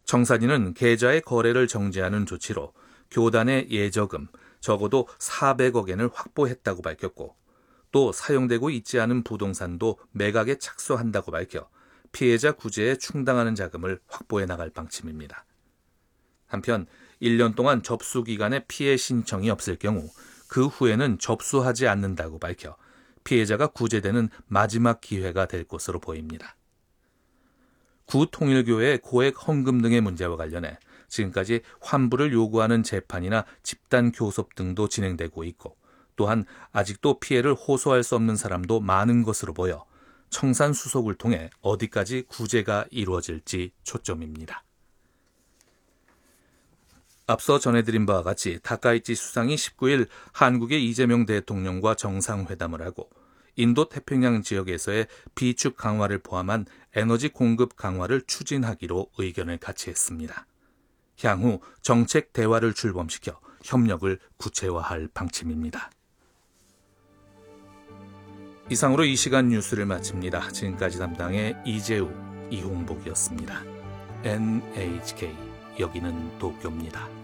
청산이는 계좌의 거래를 정지하는 조치로 교단의 예저금 적어도 400억엔을 확보했다고 밝혔고, 또 사용되고 있지 않은 부동산도 매각에 착수한다고 밝혀 피해자 구제에 충당하는 자금을 확보해 나갈 방침입니다. 한편 1년 동안 접수 기간에 피해 신청이 없을 경우 그 후에는 접수하지 않는다고 밝혀 피해자가 구제되는 마지막 기회가 될 것으로 보입니다. 구통일교의 고액 헌금 등의 문제와 관련해 지금까지 환불을 요구하는 재판이나 집단 교섭 등도 진행되고 있고, 또한 아직도 피해를 호소할 수 없는 사람도 많은 것으로 보여 청산 수속을 통해 어디까지 구제가 이루어질지 초점입니다. 앞서 전해드린 바와 같이 다카이치 수상이 19일 한국의 이재명 대통령과 정상회담을 하고 인도 태평양 지역에서의 비축 강화를 포함한 에너지 공급 강화를 추진하기로 의견을 같이 했습니다. 향후 정책 대화를 출범시켜 협력을 구체화할 방침입니다. 이상으로 이 시간 뉴스를 마칩니다. 지금까지 담당의 이재우, 이홍복이었습니다. NHK, 여기는 도쿄입니다.